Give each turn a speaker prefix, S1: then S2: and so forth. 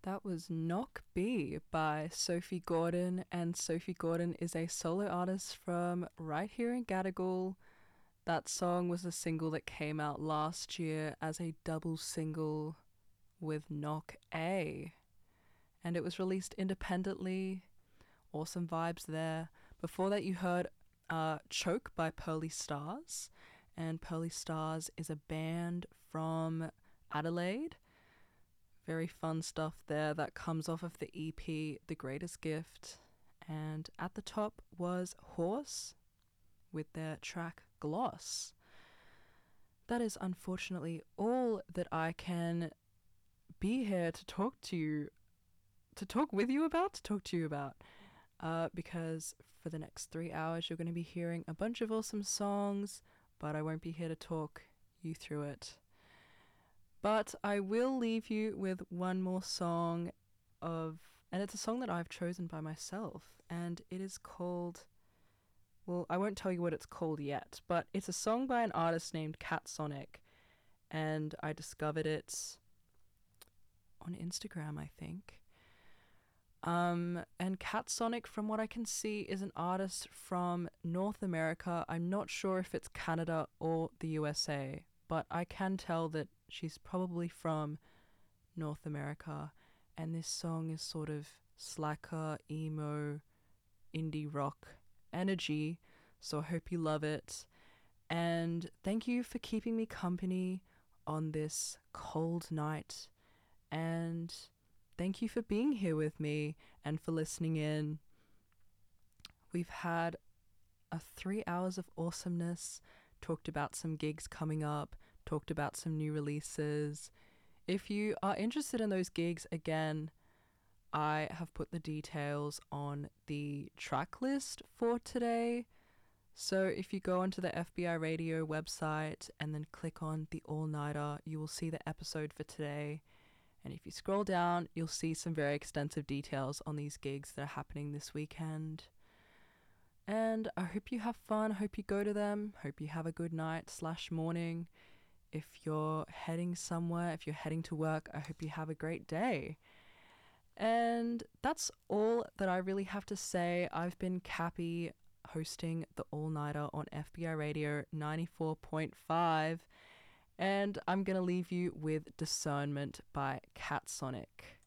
S1: That was Knock B by Sophie Gordon, and Sophie Gordon is a solo artist from right here in Gadigal. That song was a single that came out last year as a double single with Knock A, and it was released independently. Awesome vibes there. Before that, you heard Choke by Pearly Stars, and Pearly Stars is a band from Adelaide. Very fun stuff there that comes off of the EP The Greatest Gift. And at the top was Horse with their track Gloss. That is unfortunately all that I can be here to talk to you, to talk with you about, because for the next 3 hours you're going to be hearing a bunch of awesome songs, but I won't be here to talk you through it. But I will leave you with one more song and it's a song that I've chosen by myself, and it is called, well, I won't tell you what it's called yet, but it's a song by an artist named Cat Sonic, and I discovered it on Instagram, I think. And Cat Sonic, from what I can see, is an artist from North America. I'm not sure if it's Canada or the USA, but I can tell that she's probably from North America, and this song is sort of slacker, emo, indie rock energy, so I hope you love it. And thank you for keeping me company on this cold night, and thank you for being here with me and for listening in. We've had 3 hours of awesomeness, talked about some gigs coming up, talked about some new releases. If you are interested in those gigs, again, I have put the details on the track list for today. So if you go onto the FBI Radio website and then click on the All-Nighter, you will see the episode for today. And if you scroll down, you'll see some very extensive details on these gigs that are happening this weekend. And I hope you have fun, hope you go to them, hope you have a good night/morning. If you're heading somewhere, if you're heading to work, I hope you have a great day. And that's all that I really have to say. I've been Cappy, hosting the All-Nighter on FBI Radio 94.5. And I'm going to leave you with Discernment by Cat Sonic.